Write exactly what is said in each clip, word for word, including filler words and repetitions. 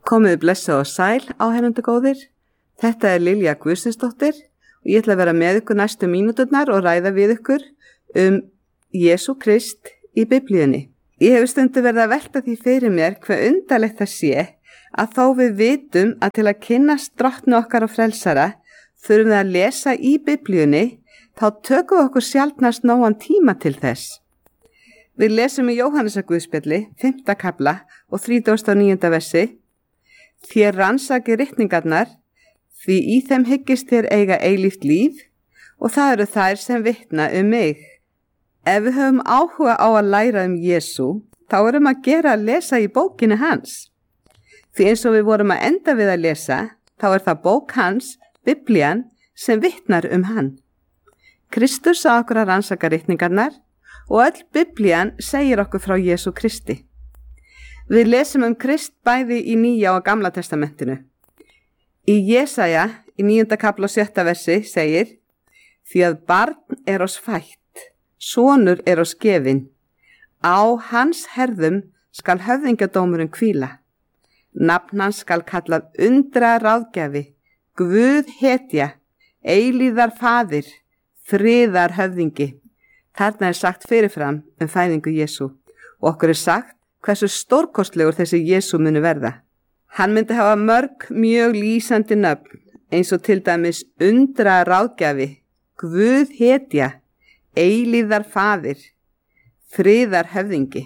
Komiði blessuð og sæl áheyrendur góðir. Þetta er Lilja Guðsteinsdóttir og ég ætla að vera með ykkur næstu mínúturnar og ræða við ykkur um Jesú Krist í Biblíunni. Ég hef stundu verið að velta því fyrir mér hve undarlegt það sé að þó við vitum að til að kynnast drottni okkar og frelsara þurfum við að lesa í Biblíunni, þá tökum við okkur sjaldnast nógan tíma til þess. Við lesum í Jóhannesarguðspjalli, fimmta kafla og þrítugasta og níunda versi: Þér rannsakið ritningarnar, því í þeim hyggist þér eiga eilíft líf, og það eru þær sem vitna um mig. Ef við höfum áhuga á að læra um Jesú, þá erum að gera að lesa í bókinni hans. Því eins og við vorum að enda við að lesa, þá er það bók hans, Biblían, sem vitnar um hann. Kristur sá okkur að rannsaka ritningarnar og öll Biblían segir okkur frá Jesú Kristi. Við lesum um Krist bæði í Nýja og Gamla testamentinu. Í Jesaja, í níunda kafla og sjötta versi, segir: Því að barn er oss fætt, sonur er oss gefinn, á hans herðum skal höfðingjadómurinn hvíla. Nafn hans skal kallað undra ráðgjafi, Guð hetja, eilíðar faðir, friðar höfðingi. Þarna er sagt fyrirfram um fæðingu Jesú og okkur er sagt hversu stórkostlegur þessi Jesú muni verða. Hann myndi hafa mörg mjög lýsandi nöfn, eins og til dæmis undra ráðgjafi, Guð hetja, eilíðar faðir, friðar höfðingi.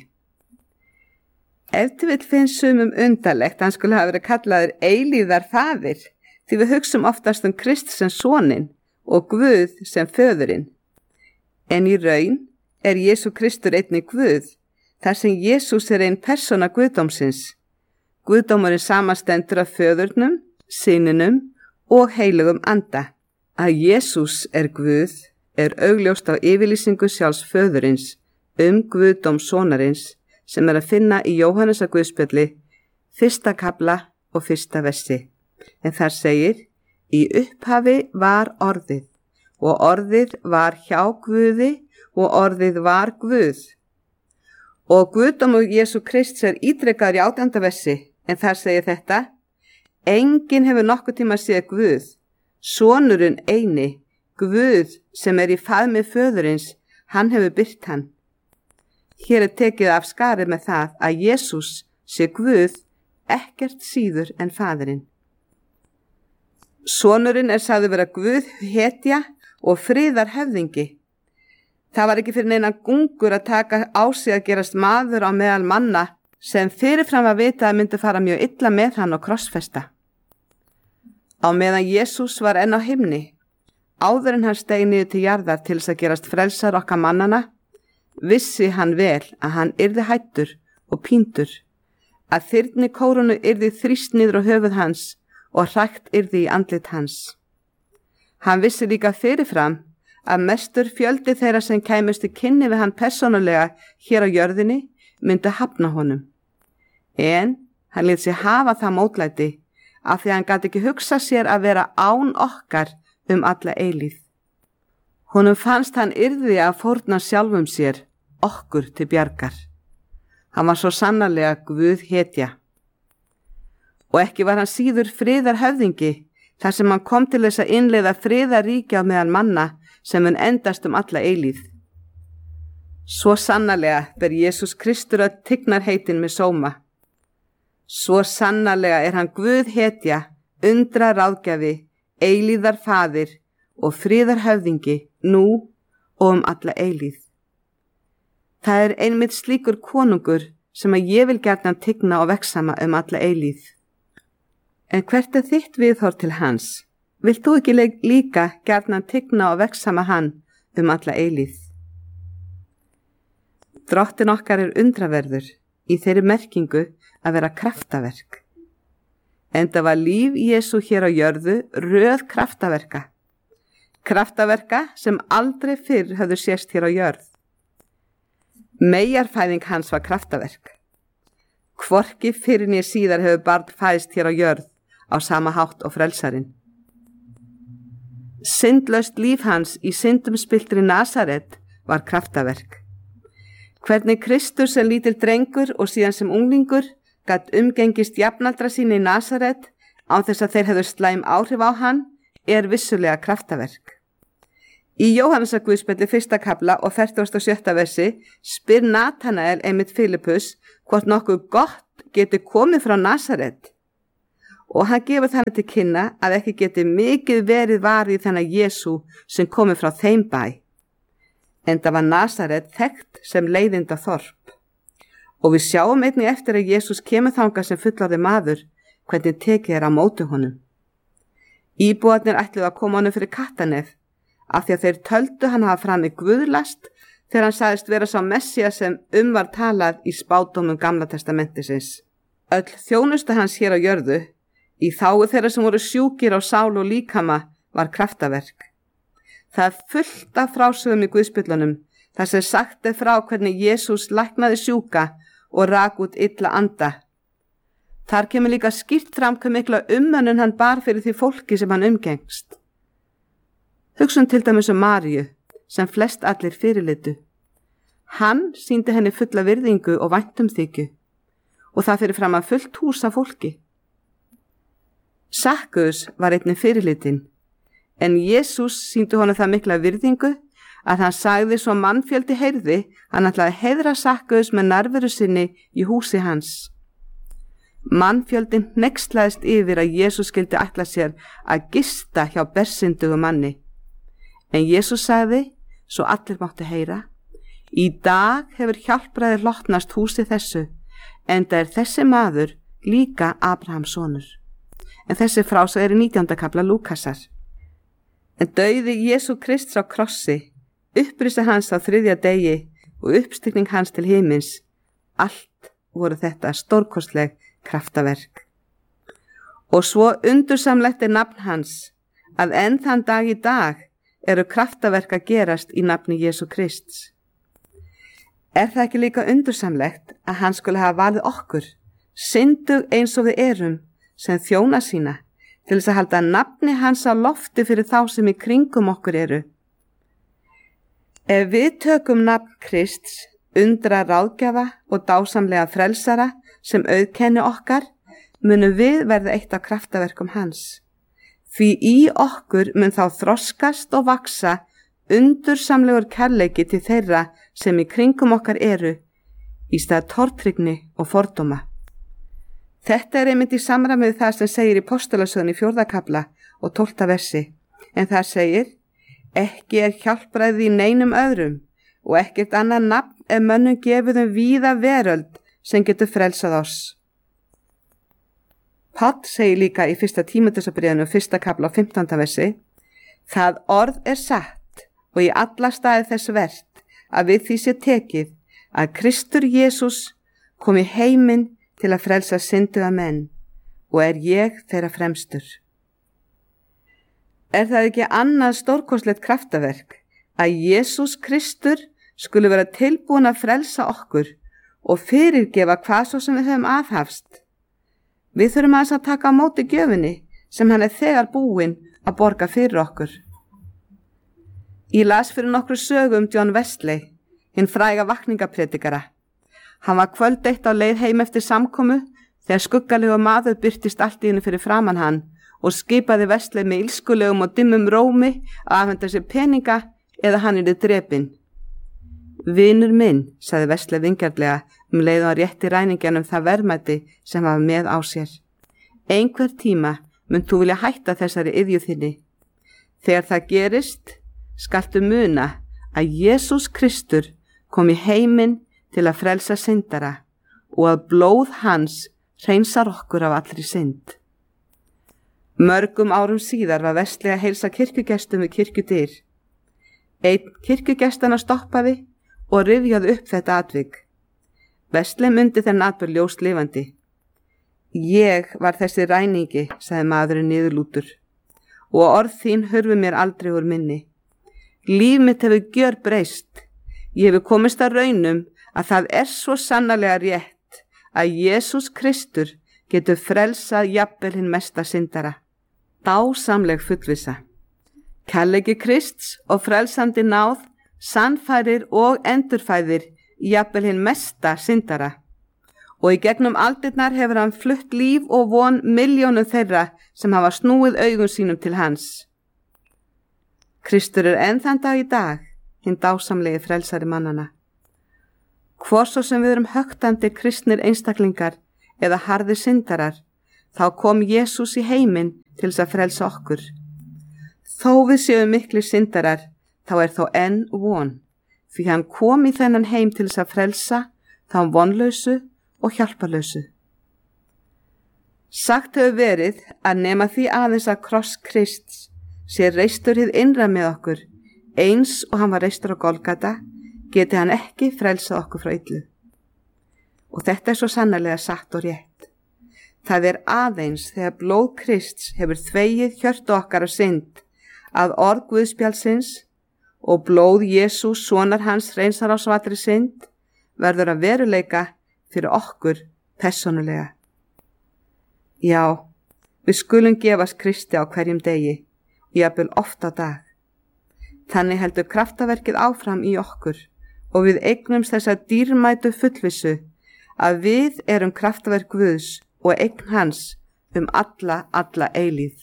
Ef til vill finnst sumum undarlegt hann skulle hafa verið kallaður eilíðar faðir, því við hugsum oftast um Krist sem soninn og Guð sem föðurinn. En í raun er Jesú Kristur einnig Guð, þar sem Jesús er ein persóna Guðdómsins. Guðdómurinn samastendur af föðurnum, syninum og heilugum anda. Að Jesús er Guð er augljóst á yfirlýsingu sjálfs föðurins um Guðdóm sonarins sem er að finna í Jóhannesarguðspjalli, fyrsta kafla og fyrsta versi. En þar segir: Í upphafi var orðið, og orðið var hjá Guði, og orðið var Guð. Og Guðdómur Jesú Krists er ítrekkaður í átjánda versi, en þar segir þetta: Enginn hefur nokkuð tíma séð Guð, sonurinn eini, Guð sem er í faðmi föðurins, hann hefur byrt hann. Hér er tekið af skarið með það að Jesús sé Guð, ekkert síður en faðirinn. Sonurinn er sagður vera Guð hetja og friðar höfðingi. Það var ekki fyrir neina gungur að taka á sig að gerast maður á meðal manna sem fyrirfram að vita að myndi fara mjög illa með hann og krossfesta. Á meðan Jesús var enn á himni, áður en hann steig niður til jarðar til þess að gerast frelsar okkar mannana, vissi hann vel að hann yrði hættur og píndur, að þyrni kórunu yrði þrýst niður á höfuð hans og hrækt yrði í andlit hans. Hann vissi líka fyrirfram að mestur fjöldi þeirra sem kæmust í kynni við hann persónulega hér á jörðinni myndi hafna honum. En hann lét sig hafa það mótlæti af því að hann gat ekki hugsa sér að vera án okkar um alla eilíð. Honum fannst hann yrði að fórna sjálfum sér, okkur til bjargar. Hann var svo sannarlega Guð hetja. Og ekki var hann síður friðar höfðingi, þar sem hann kom til þess að innleiða friðaríkja á meðal manna sem mun endast um alla eilíð. Svo sannarlega ber Jesús Kristur að tignarheitin með sóma. Svo sannarlega er hann Guð hetja, undra ráðgjafi, eilíðar faðir og friðar höfðingi nú og um alla eilíð. Það er einmitt slíkur konungur sem að ég vil gjarnan tigna og vegsama um alla eilíð. En hvert er þitt viðhorf til hans? Vilt þú ekki líka gjarnan tigna og vegsama hann um alla eilíð? Drottin okkar er undraverður í þeirri merkingu að vera kraftaverk. Enda var líf Jesú hér á jörðu röð kraftaverka. Kraftaverka sem aldrei fyrr höfðu sést hér á jörð. Meyjarfæðing hans var kraftaverk. Hvorki fyrr né síðar hefur barn fæðst hér á jörð á sama hátt og frelsarinn. Syndlaust líf hans í syndum spilltri Nasaret var kraftaverk. Hvernig Kristur sem lítill drengur og síðan sem unglingur gat umgengist jafnaldra sína í Nasaret án þess að þeir hefðu slæm áhrif á hann er vissulega kraftaverk. Í Jóhannesar Guðspjalli fyrsta kafla og fertugasta og sjötta versi spyr Natanael einmitt Filippus hvort nokkuð gott geti komið frá Nasaret og hann gefur þannig til kynna að ekki geti mikið verið varið þennan Jesú sem komið frá þeim bæ. Enda var Nasaret þekkt sem leiðinda þorp. Og við sjáum einnig eftir að Jesús kemur þangað sem fullorðinn maður hvernig tekið er á móti honum. Íbúarnir ætluðu að koma honum fyrir kattanef af því að þeir töldu hann hafa framið guðlast þegar hann sagðist vera sá Messía sem um var talað í spádómum Gamla testamentisins. Öll þjónusta hans hér á jörðu, í þágu þeirra sem voru sjúkir á sál og líkama, var kraftaverk. Það er fullt af frásögum í Guðspjöllunum þar sem sagt er frá hvernig Jesús læknaði sjúka og rak út illa anda. Þar kemur líka skýrt fram hve mikla umönnun hann bar fyrir því fólki sem hann umgengst. Hugsum til dæmis um Maríu, sem flest allir fyrirlitu. Hann sýndi henni fulla virðingu og væntumþykju og það fyrir fram að fullt hús af fólki. Sakkus var einnig fyrirlitin, en Jesús sýndi honum það mikla virðingu að hann sagði svo mannfjöldi heyrði hann ætlaði að heiðra Sakkus með nærveru sinni í húsi hans. Mannfjöldin hneykslaðist yfir að Jesús skyldi ætla sér að gista hjá bersyndugum manni. En Jesús sagði, svo allir máttu heyra, í dag hefur hjálpræði hlotnast húsi þessu, enda er þessi maður líka Abrahams sonur. En þessi frásögn er í nítjánda kafla Lúkasar. En dauði Jesú Krists á krossi, upprisi hans á þriðja degi og uppstigning hans til himins, allt voru þetta stórkostleg kraftaverk. Og svo undursamlegt er nafn hans, að enn þann dag í dag eru kraftaverk að gerast í nafni Jesú Krists. Er það ekki líka undursamlegt að hann skuli hafa valið okkur, syndug eins og við erum, sem þjóna sína, til þess að halda nafni hans á lofti fyrir þá sem í kringum okkur eru? Ef við tökum nafn Krists, undra ráðgjafa og dásamlega frelsara sem auðkenni okkar, munum við verða eitt af kraftaverkum hans. Því í okkur mun þá þroskast og vaksa undursamlegur kærleiki til þeirra sem í kringum okkar eru, í stað tortryggni og fordóma. Þetta er einmitt í samræmi við það sem segir í Postulasögunni fjórða kafla og tólfta versi, en það segir, ekki er hjálpræði í neinum öðrum og ekkert annað nafn er mönnum gefið um víða veröld sem getur frelsað oss. Páll segir líka í fyrsta Tímóteusarbréfinu fyrsta kafla og fimmtánda versi, það orð er satt og í alla staði þess vert að við því sé tekið að Kristur Jesús kom í heiminn til að frelsa synduga menn og er ég þeirra fremstur. Er það ekki annað stórkostlegt kraftaverk að Jesús Kristur skuli vera tilbúin að frelsa okkur og fyrirgefa hvað svo sem við höfum aðhafst? Við þurfum aðeins að taka á móti gjöfinni sem hann er þegar búinn að borga fyrir okkur. Ég las fyrir nokkru sögu um John Wesley, hinn fræga vakningapredikara. Hann var kvöld eitt á leið heim eftir samkomu þegar skuggalegu maður birtist allt í henni fyrir framan hann og skipaði Wesley með ilskulegum og dimmum rómi að afhenda sér peninga eða hann yrði drepinn. Vinur minn, sagði Wesley vingjarnlega um leið og hann rétti ræningjanum það verðmæti sem var með á sér. Einhver tíma mun þú vilja hætta þessari iðju þinni. Þegar það gerist, skaltu muna að Jesús Kristur kom í heiminn til að frelsa syndara og að blóð hans hreinsar okkur af allri synd. Mörgum árum síðar var Wesley að heilsa kirkjugestum við kirkjudyr. Einn kirkjugestana stoppaði og rifjaði upp þetta atvik. Wesley mundi þennan atburð ljóst lifandi. Ég var þessi ræningi, sagði maðurinn niðurlútur, og orð þín hurfu mér aldrei úr minni. Líf mitt hefur gjörbreyst. Ég hefur komist að raunum að það er svo sannarlega rétt að Jesús Kristur getur frelsað jafnvel hinn mesta syndara. Dásamleg fullvissa. Kærleiki Krists og frelsandi náð sannfærir og endurfæðir jafnvel hinn mesta syndara og í gegnum aldirnar hefur hann flutt líf og von milljónum þeirra sem hafa snúið augum sínum til hans. Kristur er enn þann dag í dag, hinn dásamlegi frelsari mannana. Hvor svo sem við erum höktandi kristnir einstaklingar eða harðir syndarar, þá kom Jesús í heiminn til þess að frelsa okkur. Þó við séum miklir syndarar, þá er þó enn von, því hann kom í þennan heim til þess að frelsa þá vonlausu og hjálparlausu. Sagt hefur verið að nema því aðeins að kross Krists sé reistur hið innra með okkur, eins og hann var reistur á Golgata, geti hann ekki frelsað okkur frá illu. Og þetta er svo sannarlega satt og rétt. Það er aðeins þegar blóð Krists hefur þvegið hjörtu okkar á synd, að orð Guðspjaldsins og blóð Jesús sonar hans hreinsar á svatri synd, verður að veruleika fyrir okkur persónulega. Já, við skulum gefast Kristi á hverjum degi, jafnvel oft á dag. Þannig heldur kraftaverkið áfram í okkur og við eignumst þessa dýrmætu fullvissu að við erum kraftaverk Guðs og eign hans um alla, alla eilíð.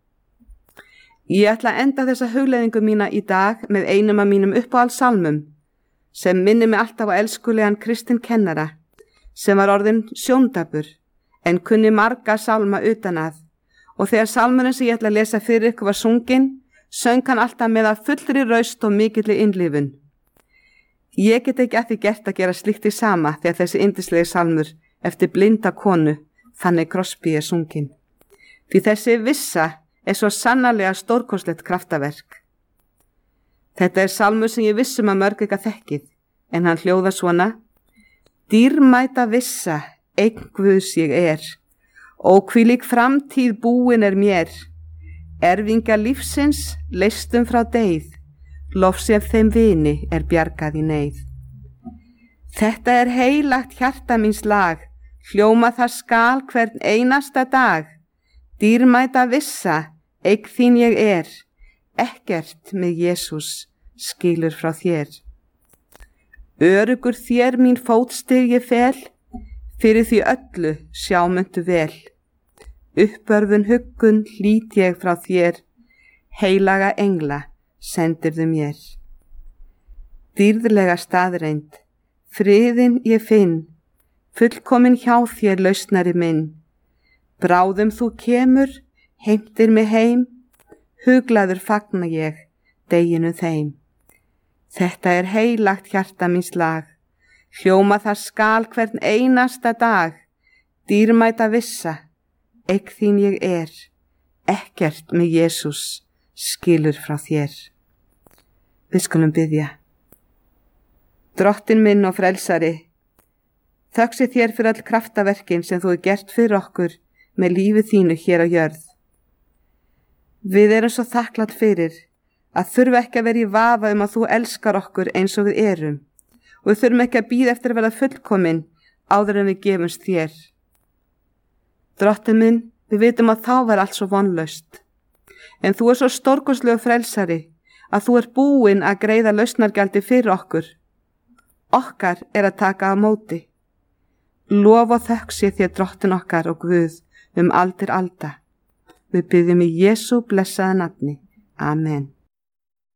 Ég ætla að enda þessa hugleiðingu mína í dag með einum af mínum uppáhaldssalmum sem minni mig alltaf á elskulegan kristinn kennara sem var orðinn sjóndapur en kunni marga salma utan að, og þegar salmurinn sem ég ætla að lesa fyrir ykkur var sunginn, söng hann alltaf með að fullri raust og mikilli innlifun. Ég get ekki að því gert að gera slíkt í sama þegar þessi yndislegi salmur eftir blinda konu, Fanny Crosby, er sunginn. Því þessi vissa er svo sannarlega stórkostlegt kraftaverk. Þetta er salmur sem ég vissum að mörg ekki að þekkið, en hann hljóða svona: Dýrmæta vissa, eign Guðs ég er, og hvílík framtíð búin er mér. Erfinga lífsins leystum frá deyð, lofsef þeim vini er bjargað í neyð. Þetta er heilagt hjarta míns lag, hljóma það skal hvern einasta dag. Dýrmæta vissa, eign þín ég er, ekkert með Jesús skilur frá þér. Örugur þér mín fótstig ég fel, fyrir því öllu sjámöndu vel. Uppörfun huggun hlýt ég frá þér, heilaga engla sendirðu mér. Dýrðlega staðreind, friðin ég finn, fullkomin hjá þér lausnari minn. Bráðum þú kemur, heimtir mig heim, huglaður fagna ég deginu þeim. Þetta er heilagt hjarta míns lag, hljóma það skal hvern einasta dag. Dýrmæta vissa, eign þín ég er, ekkert með Jesús skilur frá þér. Við skulum biðja. Drottinn minn og frelsari, þökk sé þér fyrir all kraftaverkin sem þú hefur gert fyrir okkur með lífi þínu hér á jörð. Við erum svo þakklátt fyrir að þurfa ekki að vera í vafa um að þú elskar okkur eins og við erum, og við þurfum ekki að bíða eftir að verða fullkomin áður en við gefumst þér. Drottinn minn, við vitum að þá var allt svo vonlaust, en þú er svo stórkostlegur frelsari að þú er búinn að greiða lausnargjaldi fyrir okkur. Okkar er að taka á móti. Lof og þökk sé þér Drottinn okkar og Guð um aldir alda. Við biðjum í Jesú blessaða nafni. Amen.